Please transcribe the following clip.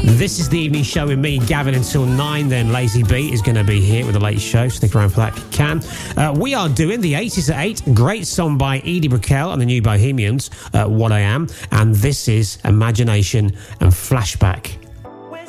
This is the evening show with me, Gavin, until 9. Then Lazy Beat is going to be here with the late show. Stick around for that if you can. We are doing the 80s at 8. Great song by Edie Brickell and the New Bohemians, What I Am. And this is Imagination and Flashback.